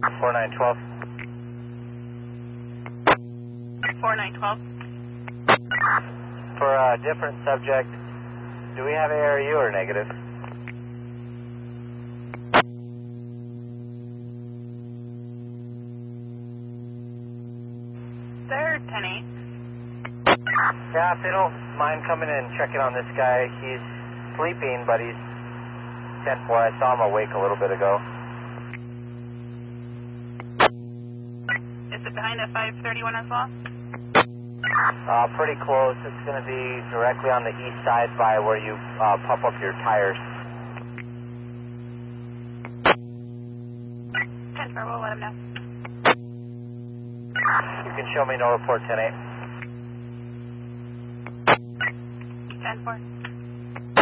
4912. 4912. For a different subject, do we have ARU or negative? They're 10-8. Yeah, if they don't mind coming in and checking on this guy, he's sleeping, but he's 10-4. I saw him awake a little bit ago. Is it behind the 531 as well? Pretty close. It's going to be directly on the east side by where you pump up your tires. 10-4, we'll let him know. You can show me no report 10-8. 10-4.